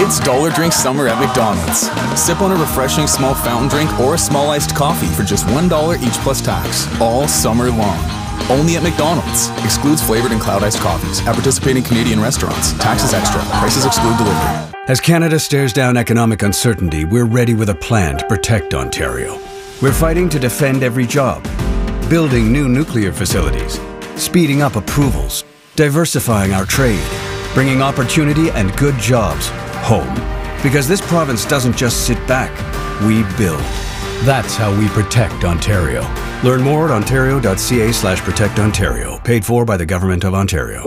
It's Dollar Drink Summer at McDonald's. Sip on a refreshing small fountain drink or a small iced coffee for just $1 each plus tax, all summer long. Only at McDonald's. Excludes flavored and cloud iced coffees. At participating Canadian restaurants. Taxes extra. Prices exclude delivery. As Canada stares down economic uncertainty, we're ready with a plan to protect Ontario. We're fighting to defend every job, building new nuclear facilities, speeding up approvals, diversifying our trade, bringing opportunity and good jobs home. Because this province doesn't just sit back, we build. That's how we protect Ontario. Learn more at ontario.ca/protectontario. Paid for by the Government of Ontario.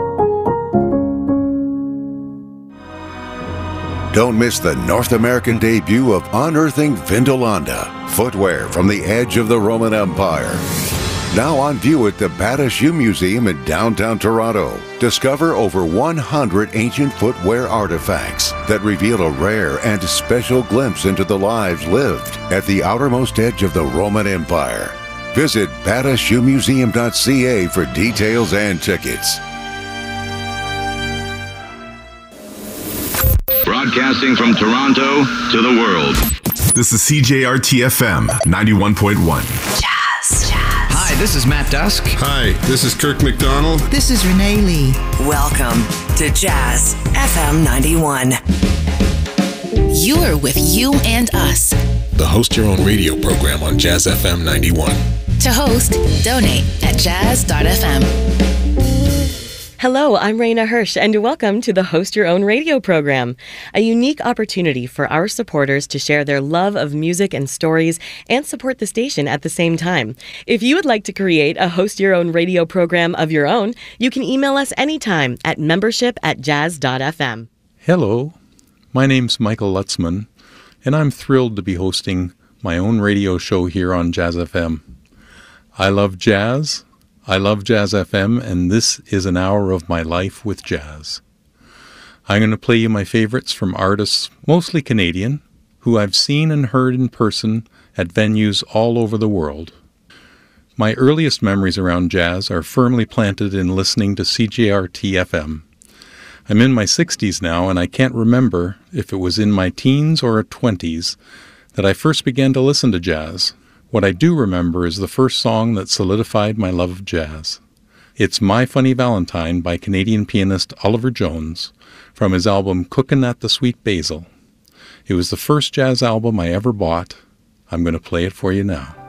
Don't miss the North American debut of Unearthing Vindolanda, footwear from the edge of the Roman Empire. Now on view at the Bata Shoe Museum in downtown Toronto. Discover over 100 ancient footwear artifacts that reveal a rare and special glimpse into the lives lived at the outermost edge of the Roman Empire. Visit batashoemuseum.ca for details and tickets. Broadcasting from Toronto to the world. This is CJRT-FM 91.1. Jazz. Hi, this is Matt Dusk. Hi, this is Kirk McDonald. This is Renee Lee. Welcome to Jazz FM 91. You're with You and Us. The Host Your Own Radio program on Jazz FM 91. To host, donate at jazz.fm. Hello, I'm Raina Hirsch, and welcome to the Host Your Own Radio program, a unique opportunity for our supporters to share their love of music and stories and support the station at the same time. If you would like to create a Host Your Own Radio program of your own, you can email us anytime at membership@jazz.fm. Hello, my name's Michael Lutzman, and I'm thrilled to be hosting my own radio show here on Jazz FM. I love jazz. I love Jazz FM, and this is an hour of my life with jazz. I'm going to play you my favorites from artists, mostly Canadian, who I've seen and heard in person at venues all over the world. My earliest memories around jazz are firmly planted in listening to CJRT FM. I'm in my 60s now, and I can't remember if it was in my teens or 20s that I first began to listen to jazz. What I do remember is the first song that solidified my love of jazz. It's My Funny Valentine by Canadian pianist Oliver Jones from his album Cookin' at the Sweet Basil. It was the first jazz album I ever bought. I'm going to play it for you now.